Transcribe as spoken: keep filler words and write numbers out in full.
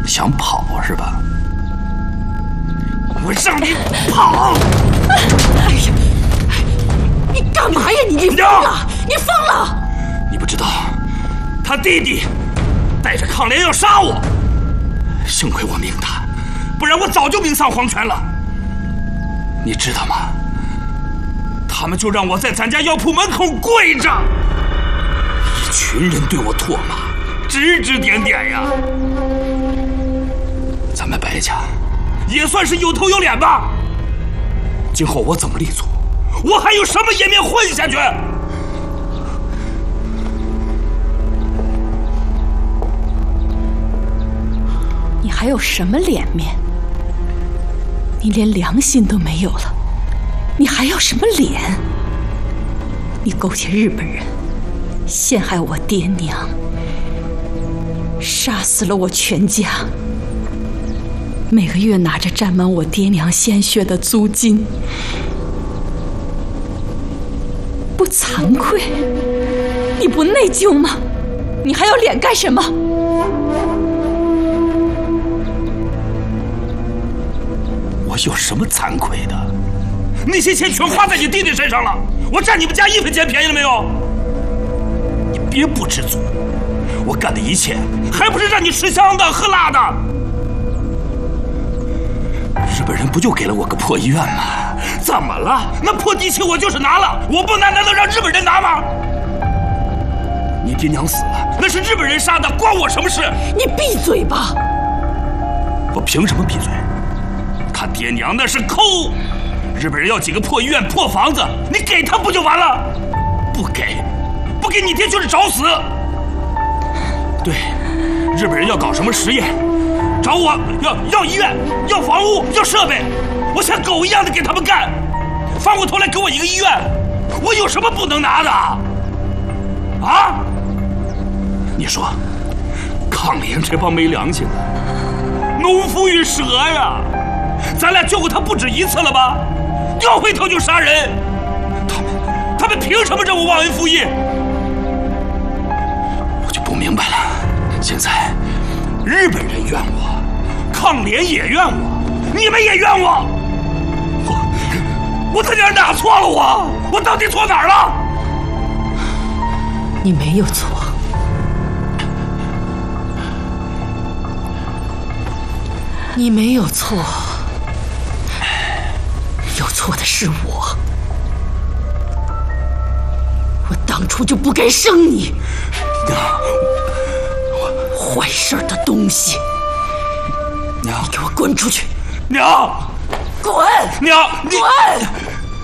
想跑是吧？我让你跑！ 哎呀，你干嘛呀？你你疯了！你疯了！ 你不知道，他弟弟带着抗联要杀我，幸亏我命大，不然我早就命丧黄泉了。你知道吗？他们就让我在咱家药铺门口跪着，一群人对我唾骂，指指点点呀。咱们白家也算是有头有脸吧。今后我怎么立足？我还有什么颜面混下去？ 你还有什么脸面？你连良心都没有了，你还要什么脸？你勾结日本人，陷害我爹娘，杀死了我全家，每个月拿着沾满我爹娘鲜血的租金，不惭愧？你不内疚吗？你还要脸干什么？ 我有什么惭愧的？那些钱全花在你弟弟身上了，我占你们家一分钱便宜了没有？你别不知足，我干的一切还不是让你吃香的喝辣的？日本人不就给了我个破医院吗？怎么了？那破地契我就是拿了，我不拿难道让日本人拿吗？你爹娘死了，那是日本人杀的，关我什么事？ 你闭嘴吧！ 我凭什么闭嘴？他爹娘那是抠，日本人要几个破医院、破房子，你给他不就完了？不给，不给你爹就是找死。对，日本人要搞什么实验，找我要要医院、要房屋、要设备，我像狗一样的给他们干。翻过头来给我一个医院，我有什么不能拿的？啊？你说，抗联这帮没良心的，农夫与蛇呀！咱俩救过他不止一次了吧？又回头就杀人，他们他们凭什么让我忘恩负义？我就不明白了。现在日本人怨我，抗联也怨我，你们也怨我。我我在哪哪错了我？我到底错哪儿了？ 你没有错，你没有错。有错的是我，我当初就不该生你。 娘， 我坏事的东西！ 娘， 你给我滚出去！ 娘， 滚！ 娘， 滚！